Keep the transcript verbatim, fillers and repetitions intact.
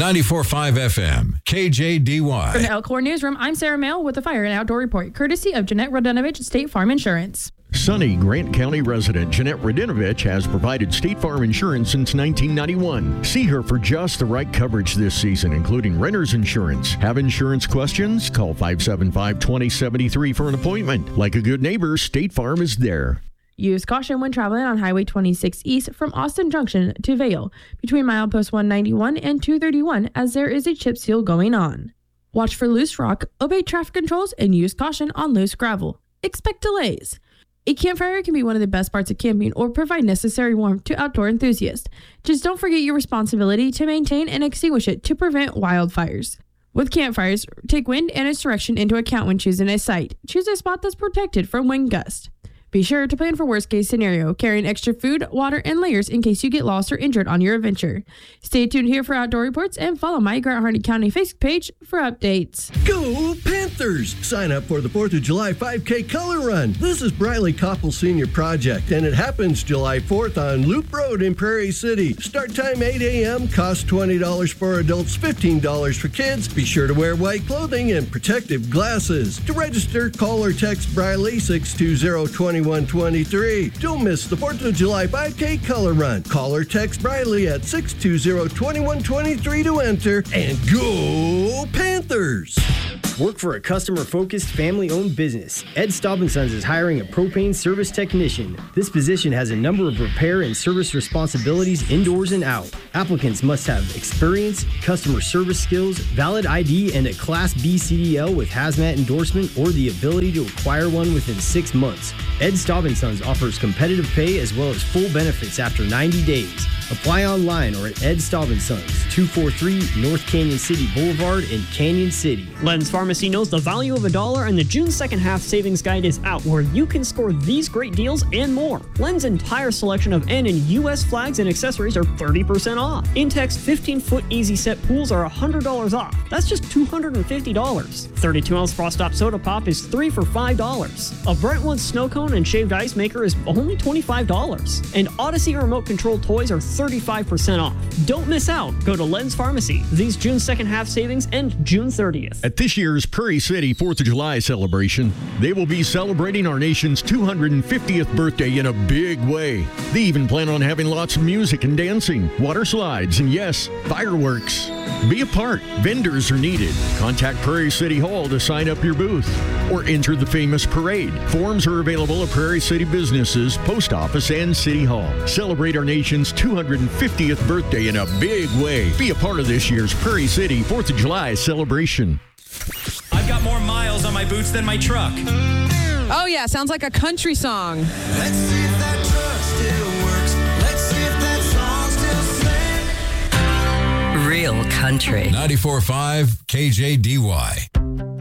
ninety-four point five F M, K J D Y. From the Elkhorn Newsroom, I'm Sarah Mail with the Fire and Outdoor Report, courtesy of Jeanette Radenovich State Farm Insurance. Sunny Grant County resident Jeanette Radenovich has provided State Farm insurance since nineteen ninety-one. See her for just the right coverage this season, including renter's insurance. Have insurance questions? Call five seven five, two zero seven three for an appointment. Like a good neighbor, State Farm is there. Use caution when traveling on Highway twenty-six East from Austin Junction to Vail, between milepost one ninety-one and two thirty-one, as there is a chip seal going on. Watch for loose rock, obey traffic controls, and use caution on loose gravel. Expect delays. A campfire can be one of the best parts of camping or provide necessary warmth to outdoor enthusiasts. Just don't forget your responsibility to maintain and extinguish it to prevent wildfires. With campfires, take wind and its direction into account when choosing a site. Choose a spot that's protected from wind gusts. Be sure to plan for worst-case scenario, carrying extra food, water, and layers in case you get lost or injured on your adventure. Stay tuned here for outdoor reports and follow my Grant Hardy County Facebook page for updates. Go Panthers! Sign up for the fourth of July five K Color Run. This is Briley Koppel Senior Project, and it happens July fourth on Loop Road in Prairie City. Start time eight a.m., cost twenty dollars for adults, fifteen dollars for kids. Be sure to wear white clothing and protective glasses. To register, call or text Briley six two zero, two one two three. Don't miss the fourth of July five K Color Run. Call or text Briley at six two zero, two one two three to enter, and go Panthers! Work for a customer-focused, family-owned business. Ed Staub and Sons is hiring a propane service technician. This position has a number of repair and service responsibilities indoors and out. Applicants must have experience, customer service skills, valid I D, and a Class B C D L with hazmat endorsement or the ability to acquire one within six months. Ed Staub and Sons offers competitive pay as well as full benefits after ninety days. Apply online or at Ed Staub and Sons, two forty-three North Canyon City Boulevard in Canyon City. Len's Pharmacy knows the value of a dollar, and the June second half savings guide is out, where you can score these great deals and more. Len's entire selection of N and U S flags and accessories are thirty percent off. Intex fifteen-foot easy set pools are one hundred dollars off. That's just two hundred fifty dollars. thirty-two ounce Frost Top Soda Pop is three for five dollars. A Brentwood Snow Cone and Shaved Ice Maker is only twenty-five dollars. And Odyssey remote control toys are thirty-five percent off. Don't miss out. Go to Len's Pharmacy. These June second half savings end June thirtieth. At this year's Prairie City fourth of July celebration, they will be celebrating our nation's two hundred fiftieth birthday in a big way. They even plan on having lots of music and dancing, water slides, and yes, fireworks. Be a part. Vendors are needed. Contact Prairie City Hall to sign up your booth or enter the famous parade. Forms are available at Prairie City businesses, post office, and City Hall. Celebrate our nation's two hundred fiftieth birthday in a big way. Be a part of this year's Prairie City fourth of July celebration. I've got more miles on my boots than my truck. Oh, yeah. Sounds like a country song. Let's see if that truck still works. Let's see if that song still sings. Real country. ninety-four point five K J D Y.